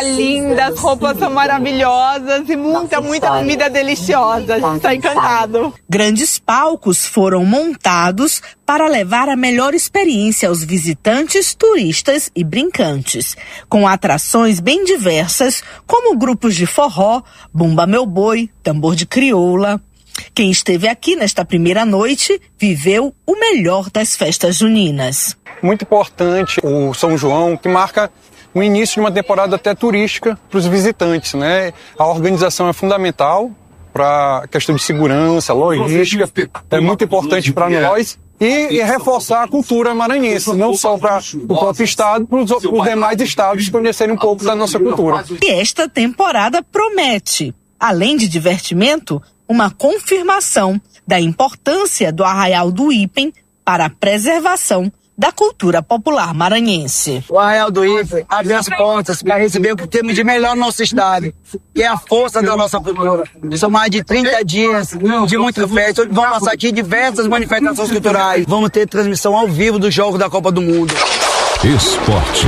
tá linda, as roupas são maravilhosas e muita comida deliciosa. A gente tá encantado. Grandes palcos foram montados para levar a melhor experiência aos visitantes, turistas e brincantes, com atrações bem diversas, como grupos de forró, Bumba Meu Boi, tambor de crioula. Quem esteve aqui nesta primeira noite viveu o melhor das festas juninas. Muito importante o São João, que marca o início de uma temporada até turística para os visitantes, né? A organização é fundamental para a questão de segurança, logística, é muito importante para nós. E reforçar a cultura maranhense, não só para o próprio estado, para os demais estados conhecerem um pouco da nossa cultura. E esta temporada promete, além de divertimento, uma confirmação da importância do Arraial do Ipem para a preservação da cultura popular maranhense. O Arraial do Ipem abre as portas para receber o que temos de melhor no nosso estado, que é a força da nossa cultura. São mais de 30 dias de muita festa, onde vão passar aqui diversas manifestações culturais. Vamos ter transmissão ao vivo dos Jogos da Copa do Mundo. Esporte.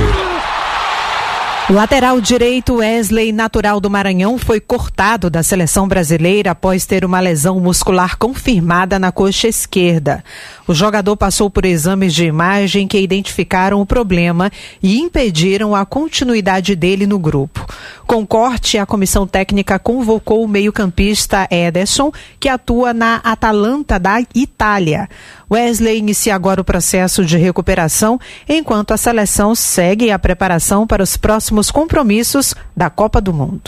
O lateral direito Wesley, natural do Maranhão, foi cortado da seleção brasileira após ter uma lesão muscular confirmada na coxa esquerda. O jogador passou por exames de imagem que identificaram o problema e impediram a continuidade dele no grupo. Com o corte, a comissão técnica convocou o meio-campista Ederson, que atua na Atalanta da Itália. Wesley inicia agora o processo de recuperação, enquanto a seleção segue a preparação para os próximos compromissos da Copa do Mundo.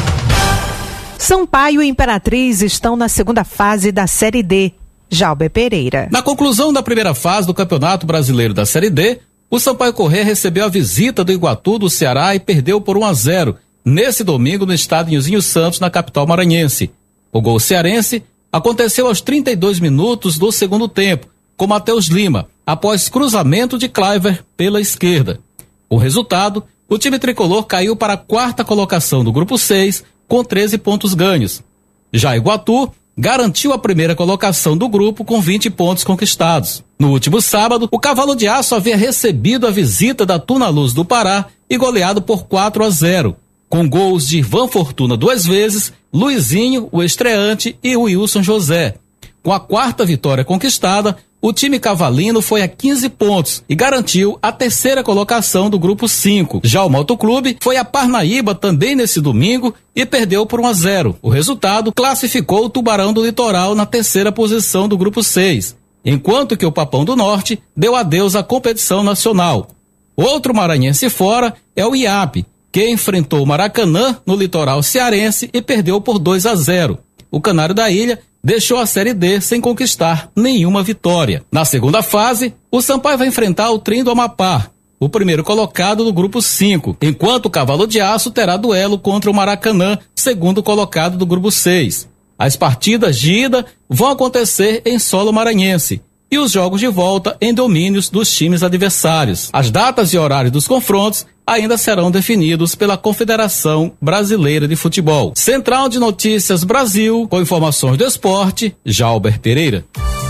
Sampaio e Imperatriz estão na segunda fase da Série D. Jalber Pereira. Na conclusão da primeira fase do Campeonato Brasileiro da Série D, o Sampaio Corrêa recebeu a visita do Iguatu do Ceará e perdeu por 1-0, nesse domingo no estádio Nilzinho Santos, na capital maranhense. O gol cearense aconteceu aos 32 minutos do segundo tempo, com Matheus Lima, após cruzamento de Cliver pela esquerda. O resultado, o time tricolor caiu para a quarta colocação do grupo 6, com 13 pontos ganhos. Já Iguatu garantiu a primeira colocação do grupo com 20 pontos conquistados. No último sábado, o Cavalo de Aço havia recebido a visita da Tuna Luz do Pará e goleado por 4-0, com gols de Ivan Fortuna 2 vezes, Luizinho, o estreante, e o Wilson José. Com a quarta vitória conquistada, o time cavalino foi a 15 pontos e garantiu a terceira colocação do grupo 5. Já o Motoclube foi a Parnaíba também nesse domingo e perdeu por 1-0. O resultado classificou o Tubarão do Litoral na terceira posição do grupo 6, enquanto que o Papão do Norte deu adeus à competição nacional. Outro maranhense fora é o IAP, que enfrentou o Maracanã no litoral cearense e perdeu por 2-0. O Canário da Ilha deixou a Série D sem conquistar nenhuma vitória. Na segunda fase, o Sampaio vai enfrentar o Trem do Amapá, o primeiro colocado do grupo 5, enquanto o Cavalo de Aço terá duelo contra o Maracanã, segundo colocado do grupo 6. As partidas de ida vão acontecer em solo maranhense e os jogos de volta em domínios dos times adversários. As datas e horários dos confrontos ainda serão definidos pela Confederação Brasileira de Futebol. Central de Notícias Brasil, com informações do esporte, Jalber Pereira.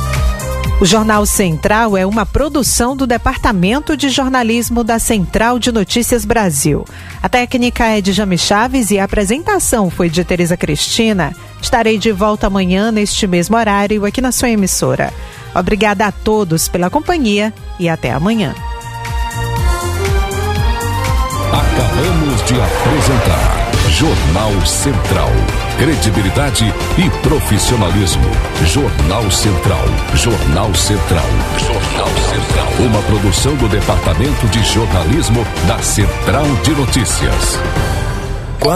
O Jornal Central é uma produção do Departamento de Jornalismo da Central de Notícias Brasil. A técnica é de Jami Chaves e a apresentação foi de Tereza Cristina. Estarei de volta amanhã neste mesmo horário aqui na sua emissora. Obrigada a todos pela companhia e até amanhã. Acabamos de apresentar Jornal Central. Credibilidade e profissionalismo. Jornal Central. Jornal Central. Jornal Central. Uma produção do Departamento de Jornalismo da Central de Notícias.